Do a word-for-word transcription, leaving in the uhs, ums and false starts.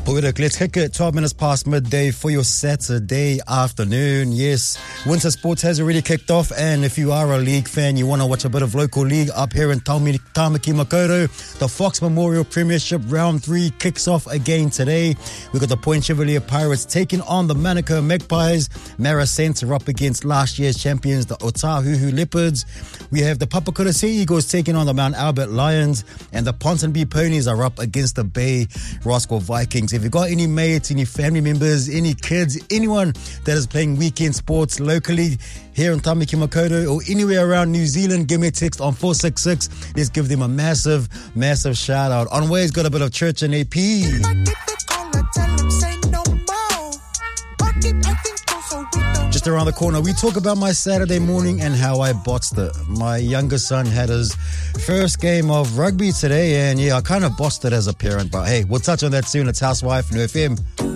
Poetic, let's kick it twelve minutes past midday for your Saturday afternoon. Yes, winter sports has already kicked off, and if you are a league fan, you want to watch a bit of local league up here in Taumi- Tamaki Makaurau, the Fox Memorial Premiership Round three kicks off again today. We've got the Point Chevalier Pirates taking on the Manukau Magpies. Mara Saints are up against last year's champions, the Otahuhu Leopards. We have the Papakura Sea Eagles taking on the Mount Albert Lions, and the Ponsonby Ponies are up against the Bay Roscoe Vikings. If you've got any mates, any family members, any kids, anyone that is playing weekend sports locally here in Tamaki Makaurau or anywhere around New Zealand, give me a text on four six six. Let's give them a massive, massive shout out. On Way's got a bit of church and A P. Just around the corner, we talk about my Saturday morning and how I bossed it. My younger son had his first game of rugby today, and yeah, I kind of bossed it as a parent, but hey, we'll touch on that soon. It's Housewife and F M.